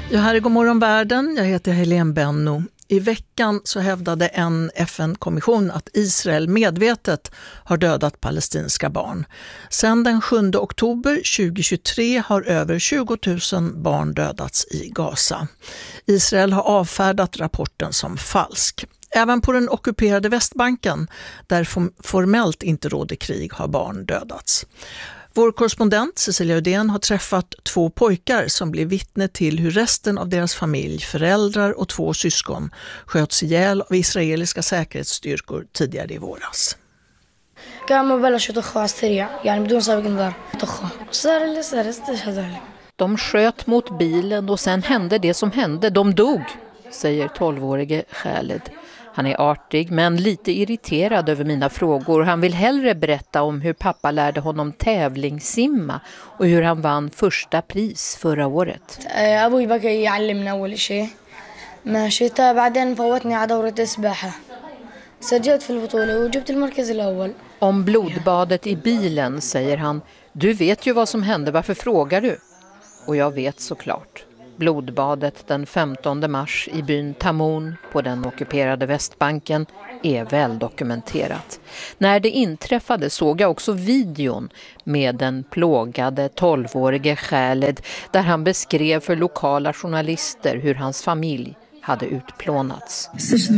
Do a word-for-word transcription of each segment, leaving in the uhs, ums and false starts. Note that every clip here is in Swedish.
Ja, här är Godmorgon världen. Jag heter Helene Benno. I veckan så hävdade en F N-kommission att Israel medvetet har dödat palestinska barn. Sedan den sjunde oktober tjugohundratjugotre har över tjugo tusen barn dödats i Gaza. Israel har avfärdat rapporten som falsk. Även på den ockuperade Västbanken, där formellt inte råder krig, har barn dödats. Vår korrespondent Cecilia Udén har träffat två pojkar som blev vittne till hur resten av deras familj, föräldrar och två syskon sköts ihjäl av israeliska säkerhetsstyrkor tidigare i våras. De sköt mot bilen och sen hände det som hände. De dog, säger tolvårige Khaled. Han är artig men lite irriterad över mina frågor. Han vill hellre berätta om hur pappa lärde honom tävlingssimma och hur han vann första pris förra året. Om blodbadet i bilen säger han: du vet ju vad som hände, varför frågar du? Och jag vet såklart. Blodbadet den femtonde mars i byn Tamun på den ockuperade Västbanken är väl dokumenterat. När det inträffade såg jag också videon med den plågade tolvårige Khaled där han beskrev för lokala journalister hur hans familj hade utplånats.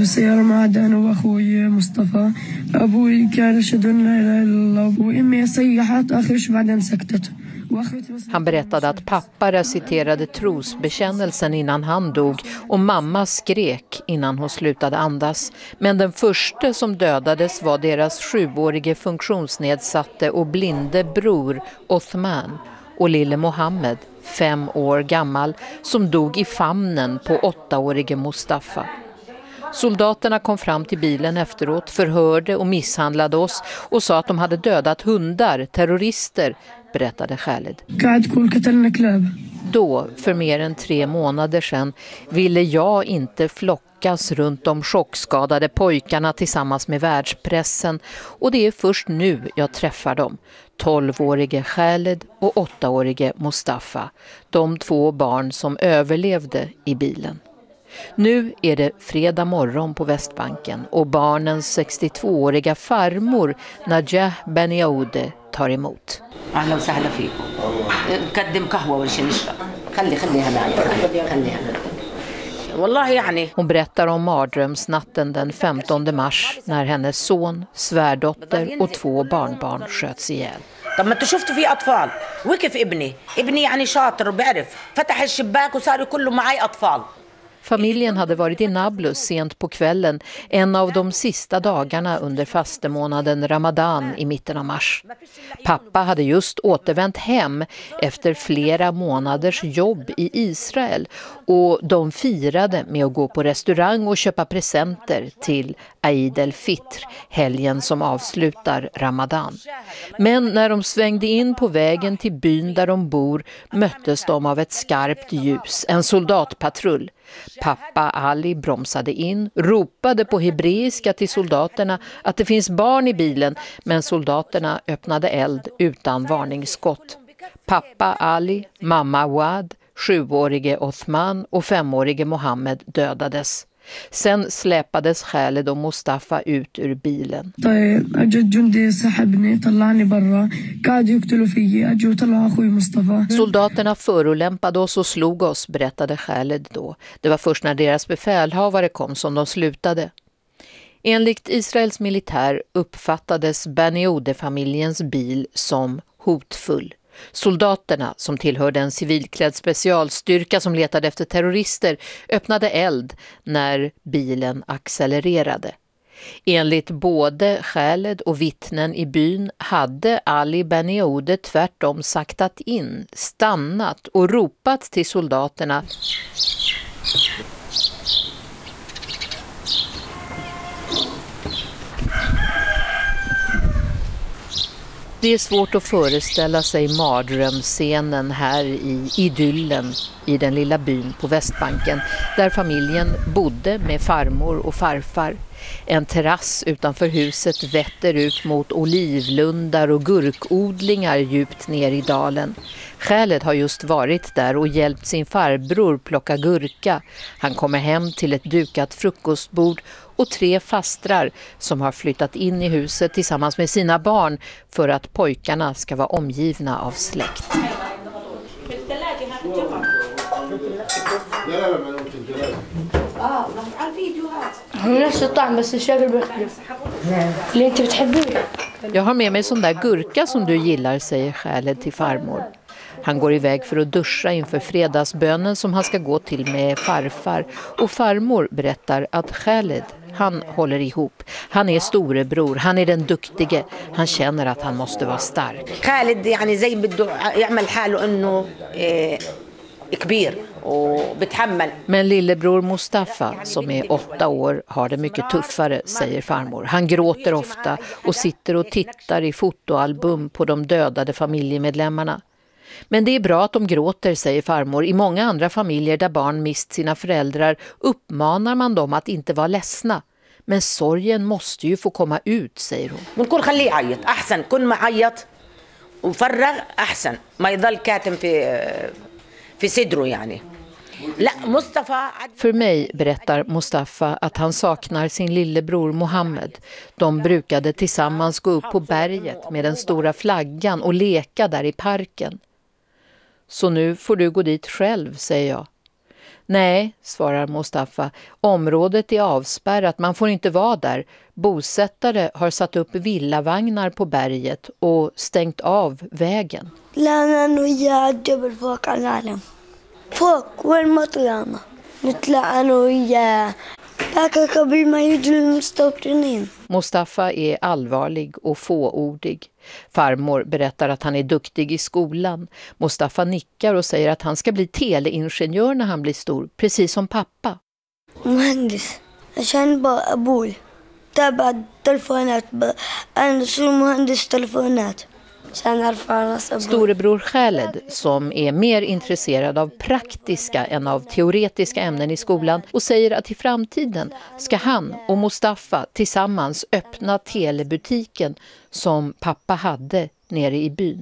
Han berättade att pappa reciterade trosbekännelsen innan han dog och mamma skrek innan hon slutade andas. Men den första som dödades var deras sjuårige funktionsnedsatte och blinde bror Othman och lille Mohammed, fem år gammal, som dog i famnen på åttaårige Mustafa. Soldaterna kom fram till bilen efteråt, förhörde och misshandlade oss och sa att de hade dödat hundar, terrorister, berättade Khaled. Då, för mer än tre månader sedan, ville jag inte flockas runt de chockskadade pojkarna tillsammans med världspressen, och det är först nu jag träffar dem. tolvårige Khaled och åttaårige Mustafa, de två barn som överlevde i bilen. Nu är det fredag morgon på Västbanken och barnens sextiotvååriga farmor Najah Benioude tar emot. Hon berättar om mardrömsnatten den femtonde mars när hennes son, svärdotter och två barnbarn sköts ihjäl. طب ما انتوا شفتوا في اطفال وقف ابني ابني يعني شاطر وبعرف فتح الشباك وصار كله معي اطفال. Familjen hade varit i Nablus sent på kvällen, en av de sista dagarna under fastemånaden Ramadan i mitten av mars. Pappa hade just återvänt hem efter flera månaders jobb i Israel och de firade med att gå på restaurang och köpa presenter till Eid el-Fitr, helgen som avslutar Ramadan. Men när de svängde in på vägen till byn där de bor möttes de av ett skarpt ljus, en soldatpatrull. Pappa Ali bromsade in, ropade på hebreiska till soldaterna att det finns barn i bilen, men soldaterna öppnade eld utan varningsskott. Pappa Ali, mamma Wad, sjuårige Othman och femårige Mohammed dödades. Sen släpades Khaled och Mustafa ut ur bilen. Soldaterna förolämpade oss och slog oss, berättade Khaled då. Det var först när deras befälhavare kom som de slutade. Enligt Israels militär uppfattades Benioude-familjens bil som hotfull. Soldaterna, som tillhörde en civilklädd specialstyrka som letade efter terrorister, öppnade eld när bilen accelererade. Enligt både Khaled och vittnen i byn hade Ali Benioude tvärtom saktat in, stannat och ropat till soldaterna. Det är svårt att föreställa sig mardrömsscenen här i idyllen i den lilla byn på Västbanken där familjen bodde med farmor och farfar. En terrass utanför huset vetter ut mot olivlundar och gurkodlingar djupt ner i dalen. Khaled har just varit där och hjälpt sin farbror plocka gurka. Han kommer hem till ett dukat frukostbord och tre fastrar som har flyttat in i huset tillsammans med sina barn för att pojkarna ska vara omgivna av släkt. Jag har med mig sån där gurka som du gillar, säger Khaled till farmor. Han går iväg för att duscha inför fredagsbönen som han ska gå till med farfar. Och farmor berättar att Khaled, han håller ihop. Han är storebror, han är den duktige. Han känner att han måste vara stark. Khaled يعني زي بده يعمل حاله انه كبير وبتحمل. Men lillebror Mustafa, som är åtta år, har det mycket tuffare, säger farmor. Han gråter ofta och sitter och tittar i fotoalbum på de dödade familjemedlemmarna. Men det är bra att de gråter, säger farmor. I många andra familjer där barn mist sina föräldrar uppmanar man dem att inte vara ledsna. Men sorgen måste ju få komma ut, säger hon. För mig berättar Mustafa att han saknar sin lillebror Mohammed. De brukade tillsammans gå upp på berget med den stora flaggan och leka där i parken. Så nu får du gå dit själv, säger jag. Nej, svarar Mustafa. Området är avspärrat, man får inte vara där. Bosättare har satt upp villavagnar på berget och stängt av vägen. فوق والمطرانة نطلع أنا وياه لكن قبل ما يجوا المستوطنين. Mustafa är allvarlig och fåordig. Farmor berättar att han är duktig i skolan. Mustafa nickar och säger att han ska bli teleingenjör när han blir stor, precis som pappa. مهندس عشان بقى أبوي تابع تلفونات أنا شو مهندس تلفونات. Storebror Khaled, som är mer intresserad av praktiska än av teoretiska ämnen i skolan, och säger att i framtiden ska han och Mustafa tillsammans öppna telebutiken som pappa hade nere i byn.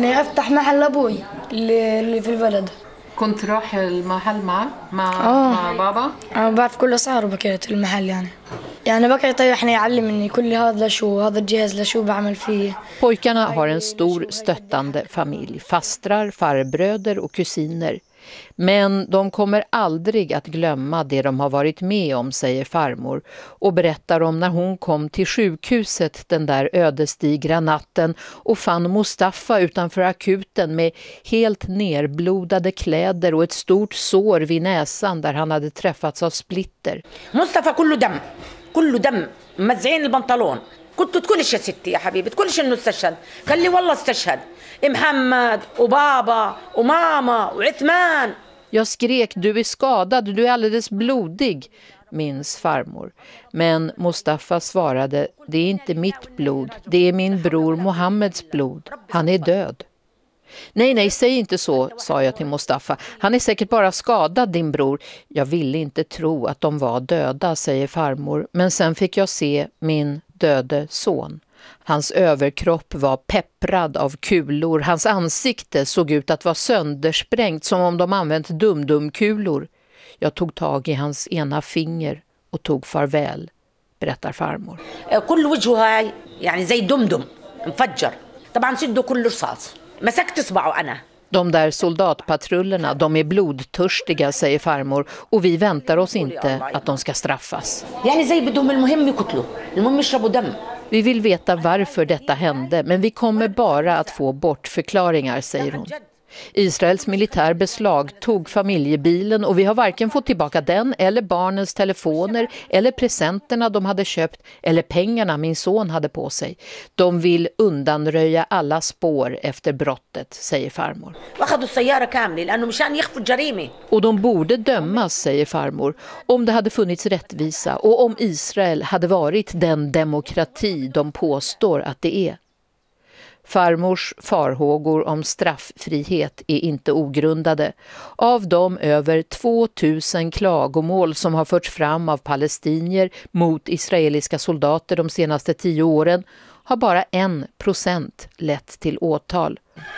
كنت راح المحل مع مع بابا انا بعرف كل اسعاره بكيت المحل يعني يعني بقى يطيحني يعلمني كل هذا شو هذا الجهاز لشو بعمل فيه. Pojkarna har en stor stöttande familj, fastrar, farbröder och kusiner. Men de kommer aldrig att glömma det de har varit med om, säger farmor, och berättar om när hon kom till sjukhuset den där ödesdigra natten och fann Mustafa utanför akuten med helt nerblodade kläder och ett stort sår vid näsan där han hade träffats av splitter. Mustafa kullu dam, kullu dam, maz'in al-pantalon. كنت تقولش يا ستي يا حبيبي تقولش انه استشهد قال لي والله استشهد محمد وبابا وماما وعثمان. Jag skrek, du är skadad, du är alldeles blodig, minns farmor. Men Mustafa svarade, det är inte mitt blod, det är min bror Mohammeds blod, han är död. Nej, nej, säg inte så, sa jag till Mustafa. Han är säkert bara skadad, din bror. Jag ville inte tro att de var döda, säger farmor. Men sen fick jag se min döde son. Hans överkropp var pepprad av kulor. Hans ansikte såg ut att vara söndersprängt som om de använt dumdumkulor. Jag tog tag i hans ena finger och tog farväl, berättar farmor. كل وجهه هاي يعني زي دمدم مفجر طبعا سده كله رصاص مسكت اصبعه انا. De där soldatpatrullerna, de är blodtörstiga, säger farmor, och vi väntar oss inte att de ska straffas. Vi vill veta varför detta hände, men vi kommer bara att få bortförklaringar, säger hon. Israels militär beslag tog familjebilen och vi har varken fått tillbaka den eller barnens telefoner eller presenterna de hade köpt eller pengarna min son hade på sig. De vill undanröja alla spår efter brottet, säger farmor. Och de borde dömas, säger farmor, om det hade funnits rättvisa och om Israel hade varit den demokrati de påstår att det är. Farmors farhågor om strafffrihet är inte ogrundade. Av de över tvåtusen klagomål som har förts fram av palestinier mot israeliska soldater de senaste tio åren har bara en procent lett till åtal.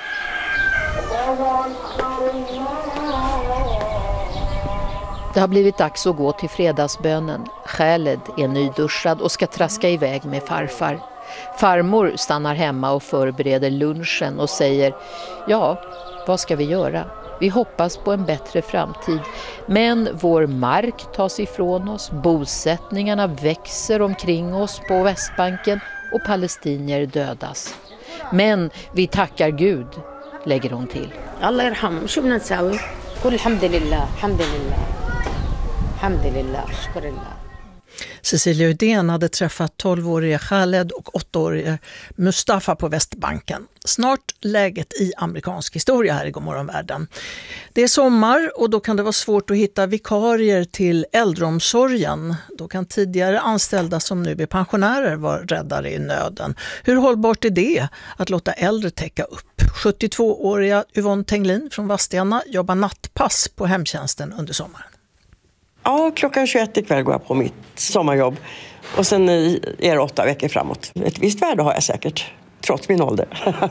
Det har blivit dags att gå till fredagsbönen. Khaled är nyduschad och ska traska iväg med farfar. Farmor stannar hemma och förbereder lunchen och säger: ja, vad ska vi göra? Vi hoppas på en bättre framtid. Men vår mark tas ifrån oss, bosättningarna växer omkring oss på Västbanken och palestinier dödas. Men vi tackar Gud, lägger hon till. Allah yarham, شو بدنا نساوي؟ قول الحمد لله, الحمد لله. الحمد لله, شكر الله. Cecilia Uddén hade träffat tolvåriga Khaled och åttaåriga Mustafa på Västbanken. Snart läget i amerikansk historia här i Godmorgonvärlden. Det är sommar och då kan det vara svårt att hitta vikarier till äldreomsorgen. Då kan tidigare anställda som nu är pensionärer vara räddare i nöden. Hur hållbart är det att låta äldre täcka upp? sjuttiotvååriga Yvonne Tenglin från Vadstena jobbar nattpass på hemtjänsten under sommaren. Ja, klockan tjugoett ikväll går jag på mitt sommarjobb. Och sen är det åtta veckor framåt. Ett visst värde har jag säkert, trots min ålder.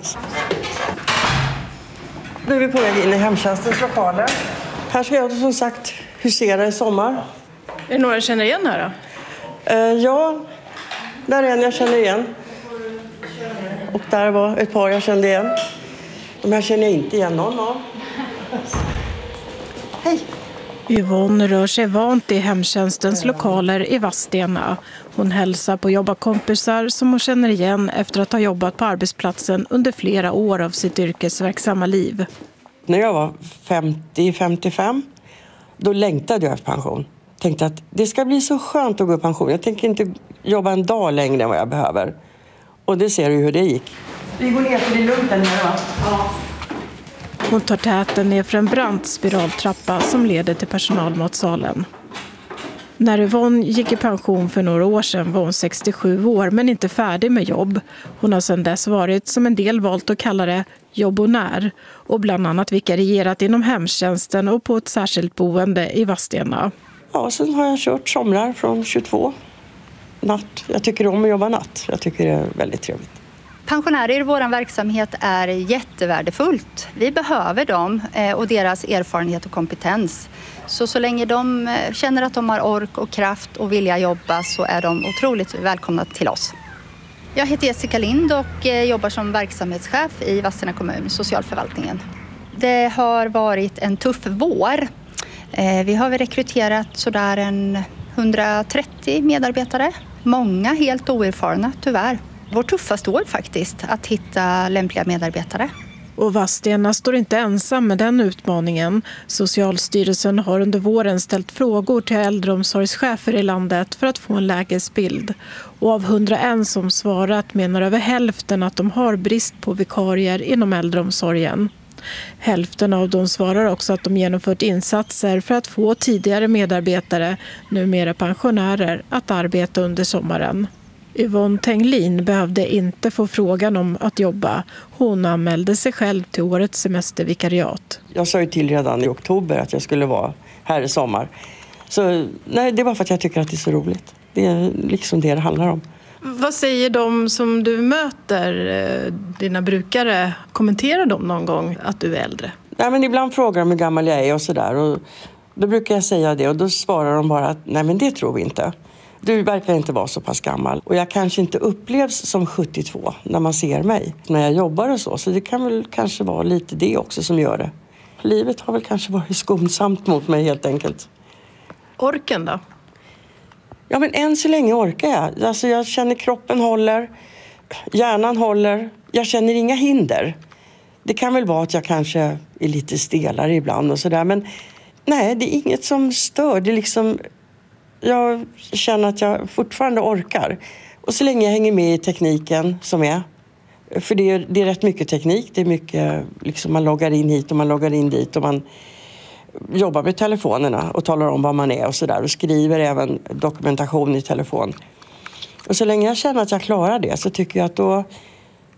Nu är vi på väg in i hemtjänstens lokaler. Här ska jag som sagt husera i sommar. Är det några jag känner igen här då? Uh, ja, där är en jag känner igen. Och där var ett par jag kände igen. De här känner jag inte igen någon av. Hej! Yvonne rör sig vant i hemtjänstens lokaler i Vadstena. Hon hälsar på jobbarkompisar som hon känner igen efter att ha jobbat på arbetsplatsen under flera år av sitt yrkesverksamma liv. När jag var femtio till femtiofem, då längtade jag efter pension. Tänkte att det ska bli så skönt att gå i pension. Jag tänker inte jobba en dag längre än vad jag behöver. Och det ser du hur det gick. Vi går ner för det lugnt där nere, va? Ja. Hon tar täten ner för en brant spiraltrappa som leder till personalmatsalen. När Yvonne gick i pension för några år sedan var hon sextiosju år men inte färdig med jobb. Hon har sedan dess varit, som en del valt att kalla det, jobbonär och bland annat vikarierat inom hemtjänsten och på ett särskilt boende i Vadstena. Ja, sen har jag kört somrar från tjugotvå. Natt. Jag tycker om att jobba natt. Jag tycker det är väldigt trevligt. Pensionärer i vår verksamhet är jättevärdefullt. Vi behöver dem och deras erfarenhet och kompetens. Så så länge de känner att de har ork och kraft och vilja jobba så är de otroligt välkomna till oss. Jag heter Jessica Lind och jobbar som verksamhetschef i Vadstena kommun, socialförvaltningen. Det har varit en tuff vår. Vi har rekryterat sådär en hundratrettio medarbetare. Många helt oerfarna, tyvärr. Vår tuffaste år faktiskt, att hitta lämpliga medarbetare. Och Vadstena står inte ensam med den utmaningen. Socialstyrelsen har under våren ställt frågor till äldreomsorgschefer i landet för att få en lägesbild. Och av hundraen som svarat menar över hälften att de har brist på vikarier inom äldreomsorgen. Hälften av dem svarar också att de genomfört insatser för att få tidigare medarbetare, numera pensionärer, att arbeta under sommaren. Yvonne Tenglin behövde inte få frågan om att jobba. Hon anmälde sig själv till årets semestervikariat. Jag sa ju till redan i oktober att jag skulle vara här i sommar. Så nej, det var för att jag tycker att det är så roligt. Det är liksom det det handlar om. Vad säger de som du möter, dina brukare? Kommenterar de någon gång att du är äldre? Nej, men ibland frågar de hur gammal jag är och sådär. Och då brukar jag säga det och då svarar de bara att nej, men det tror vi inte. Du verkar inte vara så pass gammal. Och jag kanske inte upplevs som sjuttiotvå när man ser mig. När jag jobbar och så. Så det kan väl kanske vara lite det också som gör det. Livet har väl kanske varit skonsamt mot mig helt enkelt. Orken då? Ja, men än så länge orkar jag. Alltså jag känner kroppen håller. Hjärnan håller. Jag känner inga hinder. Det kan väl vara att jag kanske är lite stelare ibland och sådär. Men nej, det är inget som stör. Det är liksom... Jag känner att jag fortfarande orkar. Och så länge jag hänger med i tekniken som är. För det är, det är rätt mycket teknik. Det är mycket, liksom man loggar in hit och man loggar in dit. Och man jobbar med telefonerna och talar om vad man är och sådär. Och skriver även dokumentation i telefon. Och så länge jag känner att jag klarar det så tycker jag att då,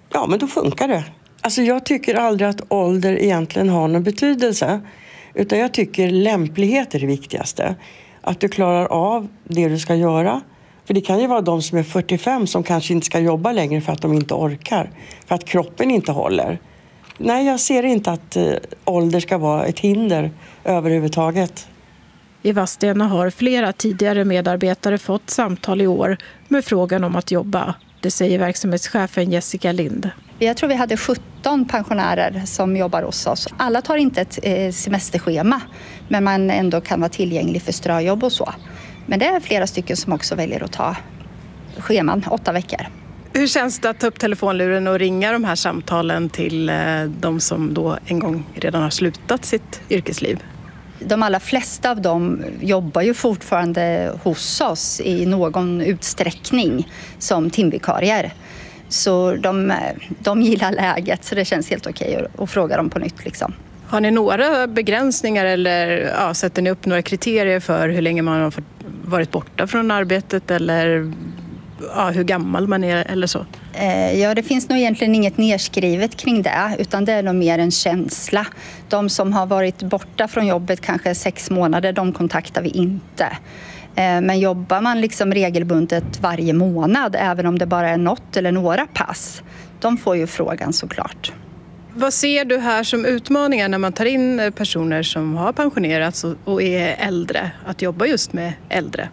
ja men då funkar det. Alltså jag tycker aldrig att ålder egentligen har någon betydelse. Utan jag tycker lämplighet är det viktigaste. Att du klarar av det du ska göra. För det kan ju vara de som är fyrtiofem som kanske inte ska jobba längre för att de inte orkar. För att kroppen inte håller. Nej, jag ser inte att äh, ålder ska vara ett hinder överhuvudtaget. I Vadstena har flera tidigare medarbetare fått samtal i år med frågan om att jobba. Det säger verksamhetschefen Jessica Lind. Jag tror vi hade sjutton pensionärer som jobbar hos oss. Alla tar inte ett semesterschema, men man ändå kan vara tillgänglig för ströjobb och så. Men det är flera stycken som också väljer att ta scheman åtta veckor. Hur känns det att ta upp telefonluren och ringa de här samtalen till de som då en gång redan har slutat sitt yrkesliv? De allra flesta av dem jobbar ju fortfarande hos oss i någon utsträckning som timvikarier. Så de, de gillar läget, så det känns helt okej att, att fråga dem på nytt. Liksom. Har ni några begränsningar eller ja, sätter ni upp några kriterier för hur länge man har fått, varit borta från arbetet eller ja, hur gammal man är eller så? Eh, ja, det finns nog egentligen inget nedskrivet kring det, utan det är nog mer en känsla. De som har varit borta från jobbet kanske sex månader, de kontaktar vi inte. Men jobbar man liksom regelbundet varje månad, även om det bara är något eller några pass, de får ju frågan såklart. Vad ser du här som utmaningar när man tar in personer som har pensionerats och är äldre, att jobba just med äldre?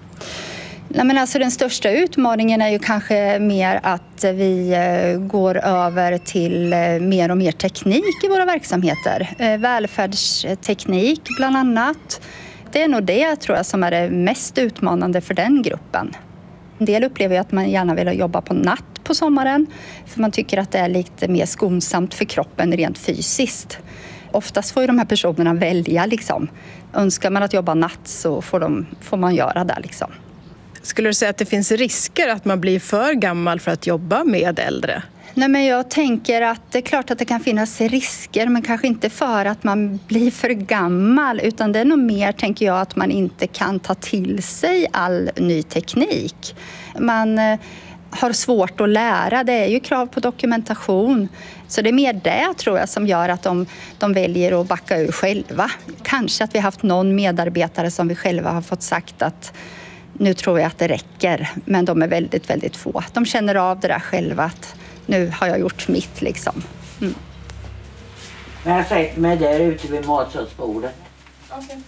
Nej, men alltså den största utmaningen är ju kanske mer att vi går över till mer och mer teknik i våra verksamheter. Välfärdsteknik bland annat. Det är nog det, tror jag, som är det mest utmanande för den gruppen. En del upplever ju att man gärna vill jobba på natt på sommaren, för man tycker att det är lite mer skonsamt för kroppen rent fysiskt. Oftast får ju de här personerna välja. Liksom. Önskar man att jobba natt så får, de, får man göra det. Liksom. Skulle du säga att det finns risker att man blir för gammal för att jobba med äldre? Nej, men jag tänker att det är klart att det kan finnas risker, men kanske inte för att man blir för gammal, utan det är nog mer, tänker jag, att man inte kan ta till sig all ny teknik. Man eh, har svårt att lära, det är ju krav på dokumentation. Så det är mer det, tror jag, som gör att de, de väljer att backa ur själva. Kanske att vi har haft någon medarbetare som vi själva har fått sagt att nu tror jag att det räcker, men de är väldigt, väldigt få. De känner av det där själva, att nu har jag gjort mitt liksom. Mm. Men jag sätter mig där ute vid matsalsbordet. Okay.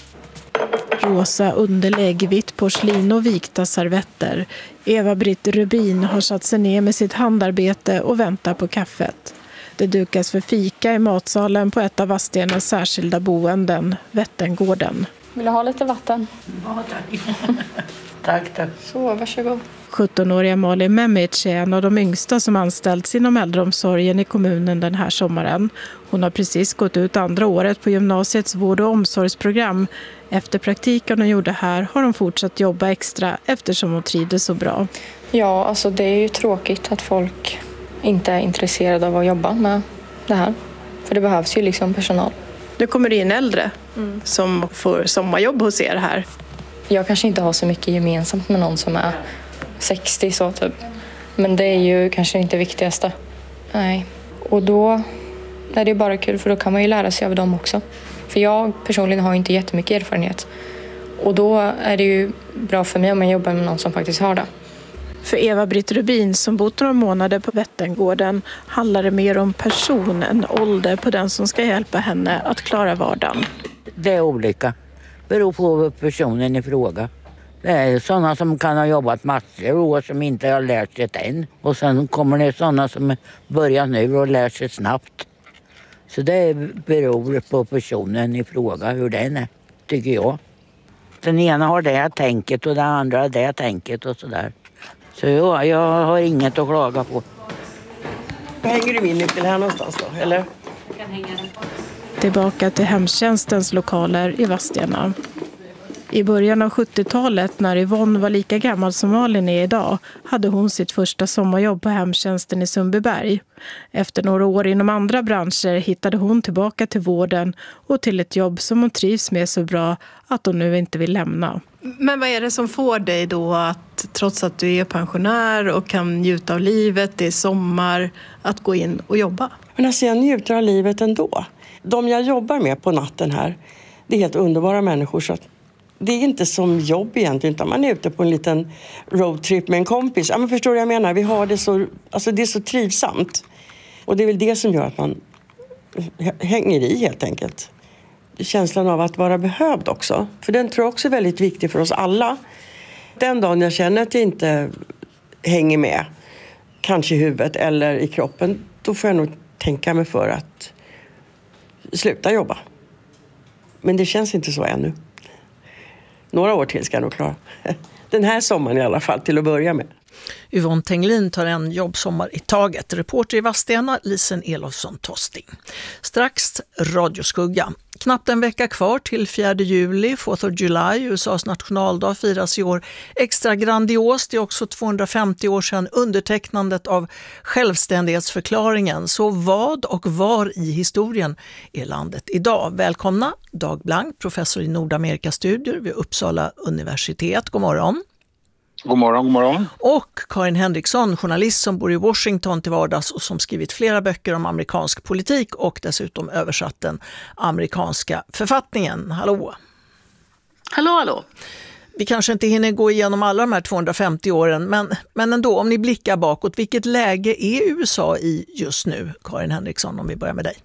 Rosa underlägg, vitt porslin och vikta servetter. Eva-Britt Rubin har satt sig ner med sitt handarbete och väntar på kaffet. Det dukas för fika i matsalen på ett av Vadstenas särskilda boenden, Vättengården. Vill du ha lite vatten? Ja, tack. tack, tack. Så, varsågod. sjuttonåriga Malin Memic är en av de yngsta som anställts inom äldreomsorgen i kommunen den här sommaren. Hon har precis gått ut andra året på gymnasiets vård- och omsorgsprogram. Efter praktiken hon gjorde här har hon fortsatt jobba extra eftersom hon trivdes så bra. Ja, alltså det är ju tråkigt att folk inte är intresserade av att jobba med det här. För det behövs ju liksom personal. Nu kommer det in äldre mm. som får sommarjobb hos er här. Jag kanske inte har så mycket gemensamt med någon som är sextio så typ. Men det är ju kanske inte det viktigaste. Nej. Och då är det bara kul, för då kan man ju lära sig av dem också. För jag personligen har inte jättemycket erfarenhet. Och då är det ju bra för mig om man jobbar med någon som faktiskt har det. För Eva-Britt Rubin som bott några månader på Vättengården handlar det mer om person än ålder på den som ska hjälpa henne att klara vardagen. Det är olika. Beror på personen i fråga. Det är sådana som kan ha jobbat massor av år som inte har lärt sig det än. Och sen kommer det sådana som börjar nu och lär sig snabbt. Så det beror på personen i fråga hur den är, tycker jag. Den ena har det tänket och den andra har det tänket och sådär. Så ja, jag har inget att klaga på. Hänger du min nyckel här någonstans då, eller? Tillbaka till hemtjänstens lokaler i Vadstena. I början av sjuttiotalet, när Yvonne var lika gammal som Malin är idag, hade hon sitt första sommarjobb på hemtjänsten i Sundbyberg. Efter några år inom andra branscher hittade hon tillbaka till vården och till ett jobb som hon trivs med så bra att hon nu inte vill lämna. Men vad är det som får dig då att, trots att du är pensionär och kan njuta av livet, det är sommar, att gå in och jobba? Men alltså jag njuter av livet ändå. De jag jobbar med på natten här, det är helt underbara människor, så att det är inte som jobb egentligen, utan man är ute på en liten roadtrip med en kompis. Ja, men förstår du vad jag menar? Vi har det så, alltså det är så trivsamt. Och det är väl det som gör att man hänger i helt enkelt. Känslan av att vara behövd också. För den tror jag också är väldigt viktig för oss alla. Den dagen jag känner att jag inte hänger med, kanske i huvudet eller i kroppen, då får jag nog tänka mig för att sluta jobba. Men det känns inte så ännu. Några år till ska jag nog klara. Den här sommaren i alla fall, till att börja med. Yvonne Tenglin tar en jobbsommar i taget. Reporter i Vadstena, Lisen Elofsson Tosting. Strax radioskugga. Knappt en vecka kvar till fjärde juli, fourth of July, U S A:s nationaldag, firas i år extra grandiost. Det är också tvåhundrafemtio år sedan undertecknandet av självständighetsförklaringen. Så vad och var i historien är landet idag? Välkomna Dag Blank, professor i Nordamerikastudier vid Uppsala universitet. God morgon. God morgon, god morgon. Och Karin Henriksson, journalist som bor i Washington till vardags och som skrivit flera böcker om amerikansk politik och dessutom översatt den amerikanska författningen. Hallå! Hallå, hallå! Vi kanske inte hinner gå igenom alla de här tvåhundrafemtio åren, men, men ändå, om ni blickar bakåt, vilket läge är U S A i just nu, Karin Henriksson, om vi börjar med dig?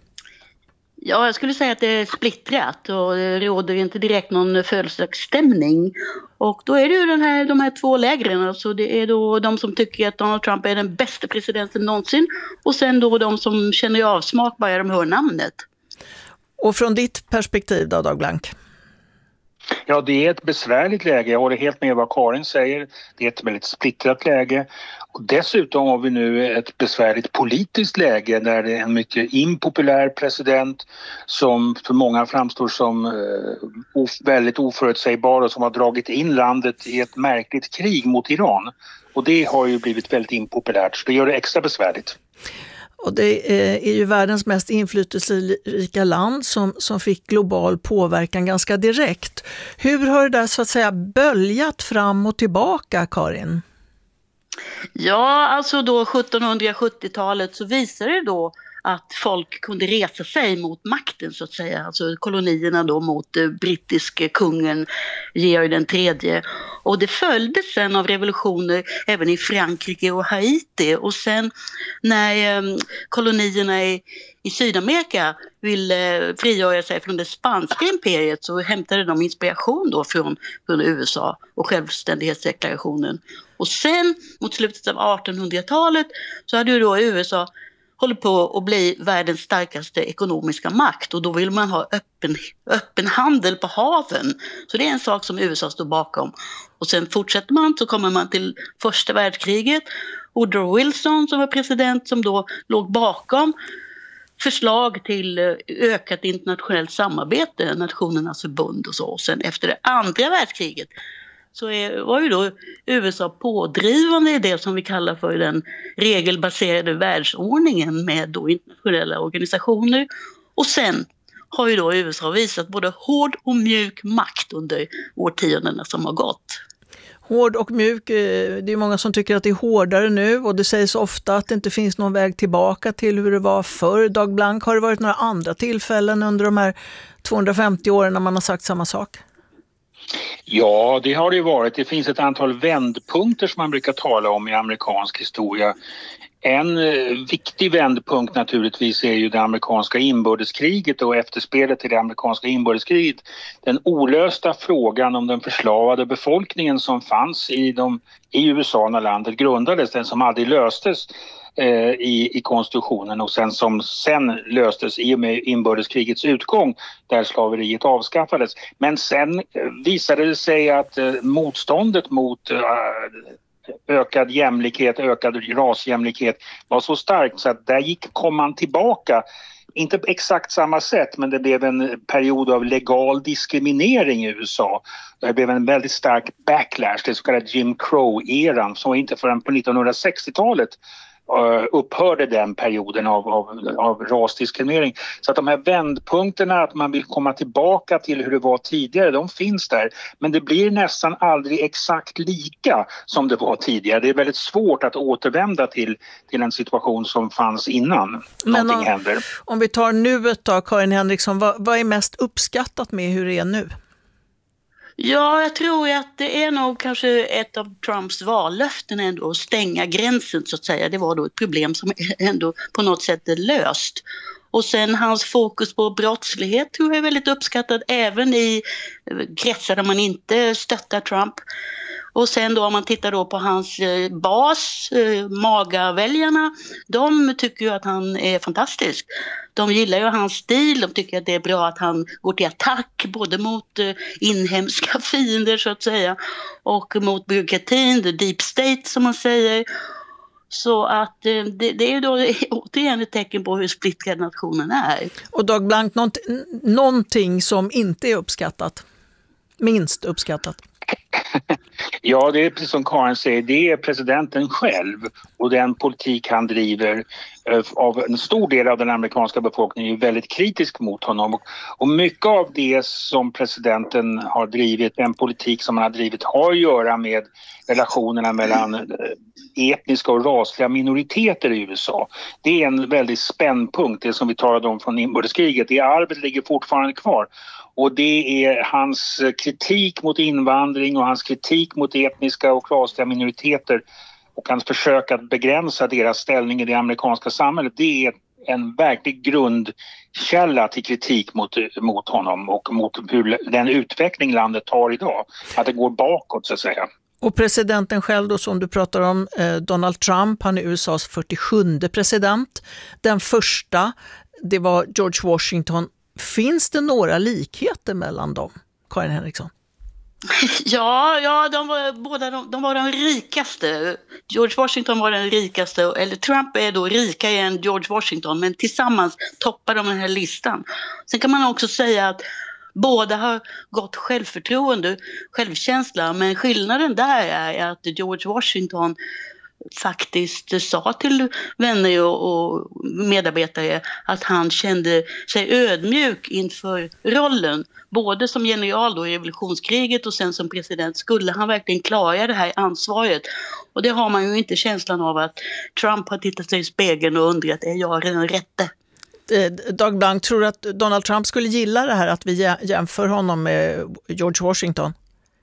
Ja, jag skulle säga att det är splittrat och det råder inte direkt någon födelsedagsstämning. Och då är det ju den här, de här två lägren. Alltså det är då de som tycker att Donald Trump är den bästa presidenten någonsin. Och sen då de som känner avsmak bara de hör namnet. Och från ditt perspektiv då, Dag Blank? Ja, det är ett besvärligt läge. Jag håller helt med vad Karin säger. Det är ett väldigt splittrat läge. Och dessutom har vi nu ett besvärligt politiskt läge där det är en mycket impopulär president som för många framstår som eh, väldigt oförutsägbar och som har dragit in landet i ett märkligt krig mot Iran. Och det har ju blivit väldigt impopulärt, så det gör det extra besvärligt. Och det är ju världens mest inflytelserika land som, som fick global påverkan ganska direkt. Hur har det där så att säga böljat fram och tillbaka, Karin? Ja, alltså då sjuttonhundrasjuttiotalet så visade det då att folk kunde resa sig mot makten så att säga. Alltså kolonierna då mot eh, brittiske kungen Georg den tredje. Och det följdes sen av revolutioner även i Frankrike och Haiti. Och sen när eh, kolonierna i, i Sydamerika ville frigöra sig från det spanska imperiet så hämtade de inspiration då från, från U S A och självständighetsdeklarationen. Och sen mot slutet av artonhundratalet så hade ju då U S A håller på att bli världens starkaste ekonomiska makt och då vill man ha öppen, öppen handel på haven. Så det är en sak som U S A står bakom. Och sen fortsätter man så kommer man till första världskriget. Woodrow Wilson som var president som då låg bakom förslag till ökat internationellt samarbete, Nationernas förbund och så. Och sen efter det andra världskriget så är, var ju då U S A pådrivande i det som vi kallar för den regelbaserade världsordningen med då internationella organisationer. Och sen har ju då U S A visat både hård och mjuk makt under årtiondena som har gått. Hård och mjuk, det är många som tycker att det är hårdare nu och det sägs ofta att det inte finns någon väg tillbaka till hur det var förr. Dag Blank, har det varit några andra tillfällen under de här tvåhundrafemtio åren när man har sagt samma sak? Ja, det har det varit. Det finns ett antal vändpunkter som man brukar tala om i amerikansk historia. En viktig vändpunkt naturligtvis är ju det amerikanska inbördeskriget och efterspelet till det amerikanska inbördeskriget. Den olösta frågan om den förslavade befolkningen som fanns i, de, i U S A när landet grundades, den som aldrig löstes eh, i, i konstitutionen och sen som sen löstes i och med inbördeskrigets utgång där slaveriet avskaffades. Men sen visade det sig att eh, motståndet mot eh, ökad jämlikhet, ökad rasjämlikhet var så starkt så att där gick, kom man tillbaka inte exakt samma sätt, men det blev en period av legal diskriminering i U S A. Det blev en väldigt stark backlash, det så kallade Jim Crow-eran, som inte förrän på nittonhundrasextiotalet uh, upphörde den perioden av, av, av rasdiskriminering. Så att de här vändpunkterna, att man vill komma tillbaka till hur det var tidigare, de finns där. Men det blir nästan aldrig exakt lika som det var tidigare. Det är väldigt svårt att återvända till, till en situation som fanns innan Men någonting om, händer. Om vi tar nuet då, Karin Henriksson, vad, vad är mest uppskattat med hur det är nu? Ja, jag tror att det är nog kanske ett av Trumps vallöften ändå, att stänga gränsen så att säga. Det var då ett problem som ändå på något sätt är löst. Och sen hans fokus på brottslighet tror jag är väldigt uppskattad även i kretsar där man inte stöttar Trump. Och sen då om man tittar då på hans bas, magaväljarna, de tycker ju att han är fantastisk. De gillar ju hans stil, de tycker att det är bra att han går till attack både mot inhemska fiender så att säga och mot byråkratin, the deep state som man säger. Så att det, det är ju då återigen ett tecken på hur splittrad nationen är. Och Dag Blank, någonting, någonting som inte är uppskattat, minst uppskattat? Ja, det är precis som Karin säger, det är presidenten själv och den politik han driver av en stor del av den amerikanska befolkningen är väldigt kritisk mot honom. Och mycket av det som presidenten har drivit, den politik som han har drivit, har att göra med relationerna mellan etniska och rasliga minoriteter i U S A. Det är en väldigt spännpunkt, det som vi talade om från inbördeskriget. Det arvet ligger fortfarande kvar. Och det är hans kritik mot invandring och hans kritik mot etniska och rasliga minoriteter och hans försök att begränsa deras ställning i det amerikanska samhället. Det är en verklig grundkälla till kritik mot, mot honom och mot hur den utveckling landet har idag. Att det går bakåt så att säga. Och presidenten själv då, som du pratar om, eh, Donald Trump, han är U S A:s fyrtiosjunde president. Den första, det var George Washington. Finns det några likheter mellan dem, Karin Henriksson? Ja, ja de var båda de, de var de rikaste. George Washington var den rikaste, eller Trump är då rikare än George Washington, men tillsammans toppar de den här listan. Sen kan man också säga att båda har gott självförtroende, självkänsla, men skillnaden där är att George Washington faktiskt sa till vänner och medarbetare att han kände sig ödmjuk inför rollen. Både som general då i revolutionskriget och sen som president skulle han verkligen klara det här ansvaret. Och det har man ju inte känslan av att Trump har tittat sig i spegeln och undrat, är jag den rätte? Dag Blank, tror du att Donald Trump skulle gilla det här att vi jämför honom med George Washington?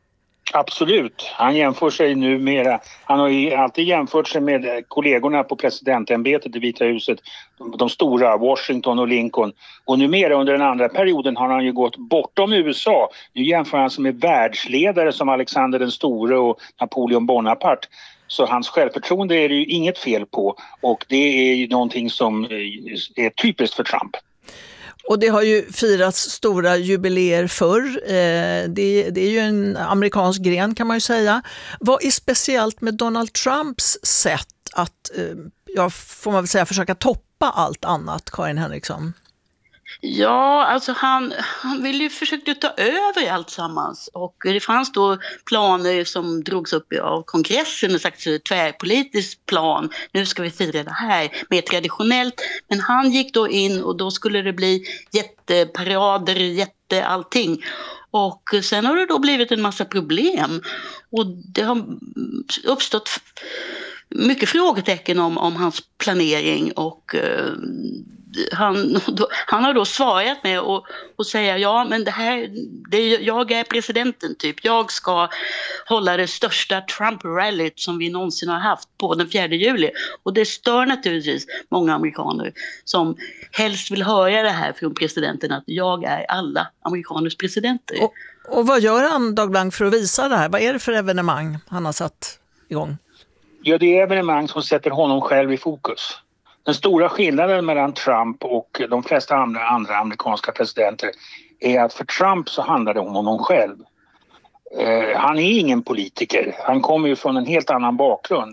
Absolut. Han jämför sig numera. Han har ju alltid jämfört sig med kollegorna på presidentämbetet i Vita huset. De, de stora, Washington och Lincoln. Och numera under den andra perioden har han ju gått bortom U S A. Nu jämför han sig med världsledare som Alexander den store och Napoleon Bonaparte. Så hans självförtroende är det ju inget fel på. Och det är ju någonting som är typiskt för Trump. Och det har ju firats stora jubileer förr. Det, det är ju en amerikansk gren kan man ju säga. Vad är speciellt med Donald Trumps sätt att, ja, får man väl säga, försöka toppa allt annat, Karin Henriksson? Ja, alltså han, han ville ju försöka ta över allt sammans och det fanns då planer som drogs upp av kongressen, en slags tvärpolitisk plan. Nu ska vi fira det här mer traditionellt, men han gick då in och då skulle det bli jätteparader, jätte allting. Och sen har det då blivit en massa problem och det har uppstått mycket frågetecken om, om hans planering och eh, han, då, han har då svarat med att och säga ja men det här, det, jag är presidenten typ, jag ska hålla det största Trump-rallyt som vi någonsin har haft på den fjärde juli och det stör naturligtvis många amerikaner som helst vill höra det här från presidenten att jag är alla amerikaners presidenter. Och, och vad gör han, Dag Blank, för att visa det här? Vad är det för evenemang han har satt igång? Ja, det är evenemang som sätter honom själv i fokus. Den stora skillnaden mellan Trump och de flesta andra, andra amerikanska presidenter är att för Trump så handlar det om honom själv. Eh, han är ingen politiker. Han kommer ju från en helt annan bakgrund.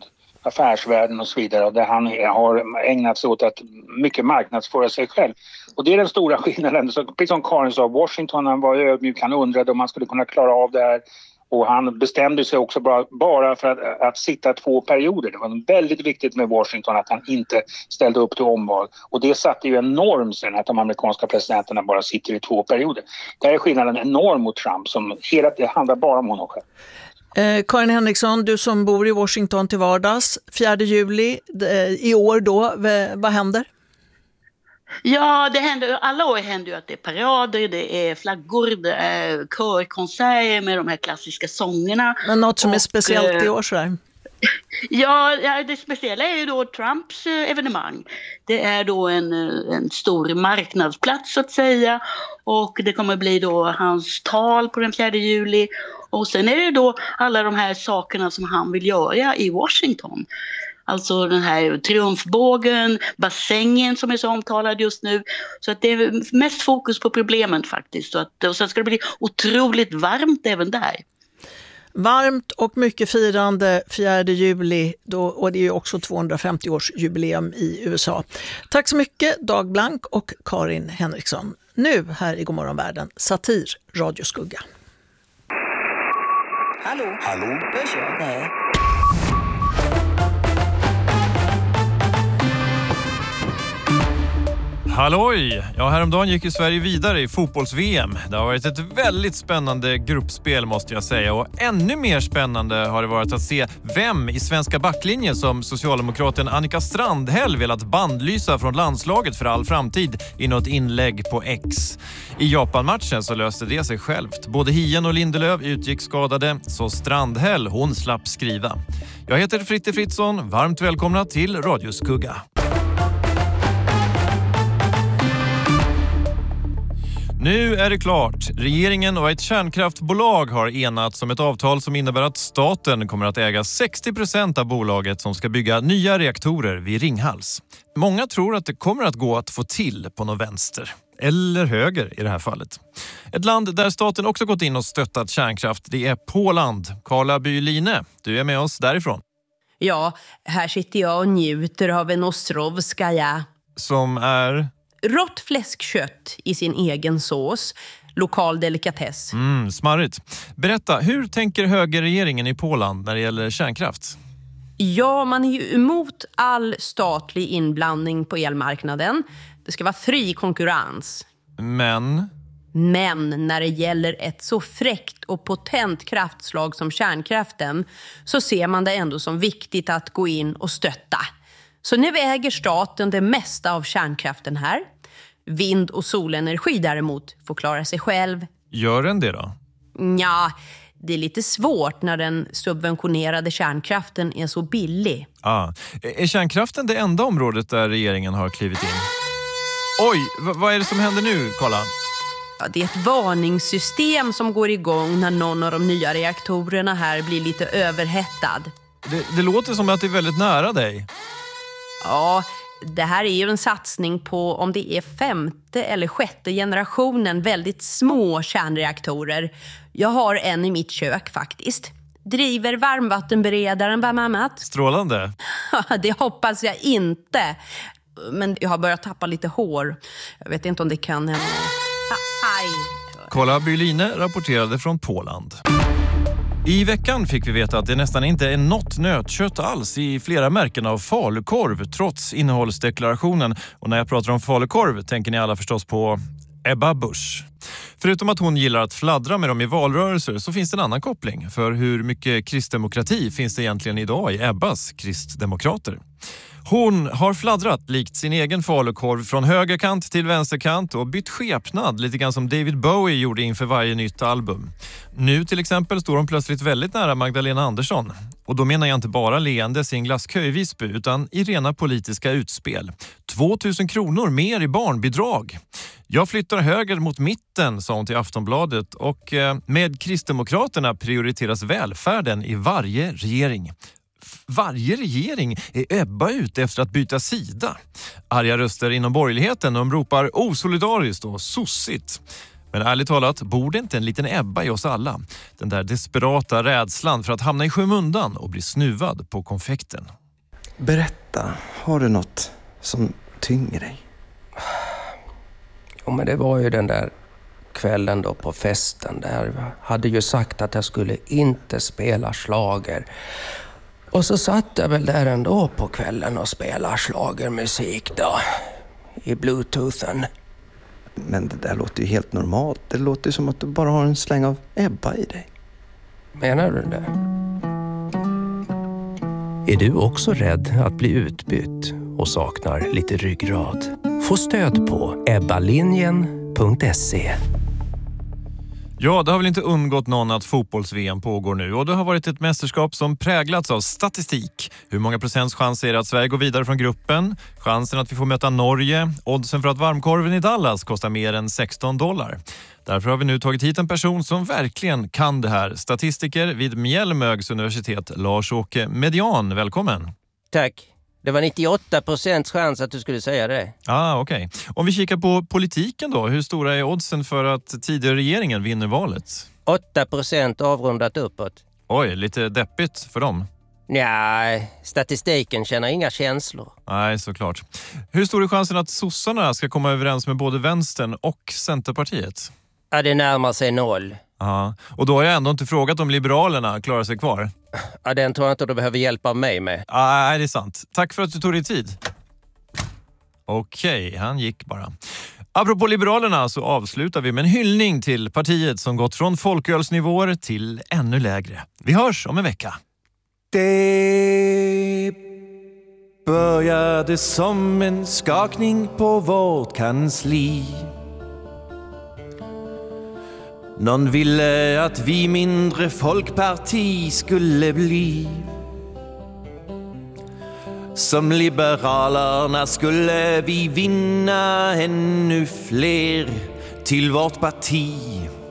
affärsvärlden och så vidare. Där han har ägnat sig åt att mycket marknadsföra sig själv. Och det är den stora skillnaden. Så, precis som Karin sa, Washington, han var ödmjuk, han undrade om man skulle kunna klara av det här. Och han bestämde sig också bara, bara för att, att sitta två perioder. Det var väldigt viktigt med Washington att han inte ställde upp till omval. Och det satte ju en norm sen att de amerikanska presidenterna bara sitter i två perioder. Där är skillnaden enorm mot Trump som hela det handlar bara om honom själv. Eh, Karin Henriksson, du som bor i Washington till vardags, fjärde juli eh, i år då, v- vad händer? Ja, det händer, alla år händer ju att det är parader, det är flaggor, det är körkonserter med de här klassiska sångerna. Men något som och, är speciellt i år så där? Ja, ja, det speciella är ju då Trumps eh, evenemang. Det är då en, en stor marknadsplats så att säga. Och det kommer bli då hans tal på den fjärde juli. Och sen är det då alla de här sakerna som han vill göra i Washington. Alltså den här triumfbågen, bassängen som är så omtalad just nu. Så att det är mest fokus på problemen faktiskt. Så att, och sen ska det bli otroligt varmt även där. Varmt och mycket firande fjärde juli då, och det är ju också tvåhundrafemtio-årsjubileum i U S A. Tack så mycket Dag Blank och Karin Henriksson. Nu här i Godmorgon Världen, satir, radioskugga. Hallå? Hallå? Hörs jag? Nej. Halloj! Ja, häromdagen gick ju Sverige vidare i fotbolls-V M. Det har varit ett väldigt spännande gruppspel måste jag säga. Och ännu mer spännande har det varit att se vem i svenska backlinjen som socialdemokraten Annika Strandhäll velat bandlysa från landslaget för all framtid i något inlägg på X. I Japan-matchen så löste det sig självt. Både Hien och Lindelöf utgick skadade, så Strandhäll hon slapp skriva. Jag heter Fritte Fritzson, varmt välkomna till Radioskugga. Nu är det klart. Regeringen och ett kärnkraftbolag har enats om ett avtal som innebär att staten kommer att äga sextio procent av bolaget som ska bygga nya reaktorer vid Ringhals. Många tror att det kommer att gå att få till på någon vänster. Eller höger i det här fallet. Ett land där staten också gått in och stöttat kärnkraft, det är Poland. Carla Byline, du är med oss därifrån. Ja, här sitter jag och njuter av en ostrovskaja. Som är... rått fläskkött i sin egen sås. Lokal delikatess. Mm, smarrigt. Berätta, hur tänker högerregeringen i Polen när det gäller kärnkraft? Ja, man är ju emot all statlig inblandning på elmarknaden. Det ska vara fri konkurrens. Men? Men när det gäller ett så fräckt och potent kraftslag som kärnkraften så ser man det ändå som viktigt att gå in och stötta. Så nu äger staten det mesta av kärnkraften här. Vind- och solenergi däremot får klara sig själv. Gör den det då? Ja, det är lite svårt när den subventionerade kärnkraften är så billig. Ah. Är kärnkraften det enda området där regeringen har klivit in? Oj, v- vad är det som händer nu, Carla? Ja, det är ett varningssystem som går igång när någon av de nya reaktorerna här blir lite överhettad. Det, det låter som att det är väldigt nära dig. Ja, det här är ju en satsning på om det är femte eller sjätte generationen väldigt små kärnreaktorer. Jag har en i mitt kök faktiskt. Driver varmvattenberedaren bland annat. Strålande. Det hoppas jag inte. Men jag har börjat tappa lite hår. Jag vet inte om det kan hända. Aj. Carla Byline rapporterade från Poland. I veckan fick vi veta att det nästan inte är något nötkött alls i flera märken av falukorv trots innehållsdeklarationen. Och när jag pratar om falukorv tänker ni alla förstås på Ebba Busch. Förutom att hon gillar att fladdra med dem i valrörelser så finns det en annan koppling. För hur mycket kristdemokrati finns det egentligen idag i Ebbas kristdemokrater? Hon har fladdrat likt sin egen falukorv från högerkant till vänsterkant och bytt skepnad lite grann som David Bowie gjorde inför varje nytt album. Nu till exempel står hon plötsligt väldigt nära Magdalena Andersson. Och då menar jag inte bara leende sin glasskö i Visby utan i rena politiska utspel. tvåtusen kronor mer i barnbidrag. Jag flyttar höger mot mitten, sa hon till Aftonbladet, och eh, med Kristdemokraterna prioriteras välfärden i varje regering. Varje regering är Ebba ute efter att byta sida. Arga röster inom borgerligheten, de ropar osolidariskt och sossigt. Men ärligt talat, borde inte en liten Ebba i oss alla? Den där desperata rädslan för att hamna i skymundan och bli snuvad på konfekten. Berätta, har du något som tynger dig? Jo, men det var ju den där kvällen då på festen där jag hade ju sagt att jag skulle inte spela slager. Och så satt jag väl där ändå på kvällen och spelade slagermusik då i bluetoothen. Men det där låter ju helt normalt. Det låter som att du bara har en släng av Ebba i dig. Menar du det? Är du också rädd att bli utbytt och saknar lite ryggrad? Få stöd på ebbalinjen punkt se. Ja, det har väl inte undgått någon att fotbolls-V M pågår nu och det har varit ett mästerskap som präglats av statistik. Hur många procents chans är det att Sverige går vidare från gruppen? Chansen att vi får möta Norge? Oddsen för att varmkorven i Dallas kostar mer än sexton dollar. Därför har vi nu tagit hit en person som verkligen kan det här. Statistiker vid Mjällmögs universitet, Lars-Åke Median. Välkommen. Tack. Det var nittioåtta procents chans att du skulle säga det. Ah, okej. Okay. Om vi kikar på politiken då, hur stora är oddsen för att tidigare regeringen vinner valet? åtta procent avrundat uppåt. Oj, lite deppigt för dem. Nej, statistiken känner inga känslor. Nej, såklart. Hur stor är chansen att sossarna ska komma överens med både vänstern och Centerpartiet? Ja, det närmar sig noll. Ja, och då har jag ändå inte frågat om Liberalerna klarar sig kvar. Ja, den tror jag inte du behöver hjälp av mig med. Nej, det är sant. Tack för att du tog dig tid. Okej, han gick bara. Apropå Liberalerna så avslutar vi med en hyllning till partiet som gått från folkölsnivåer till ännu lägre. Vi hörs om en vecka. Det började som en skakning på vårt kansli. Någon ville att vi mindre folkparti skulle bli. Som Liberalerna skulle vi vinna ännu fler till vårt parti.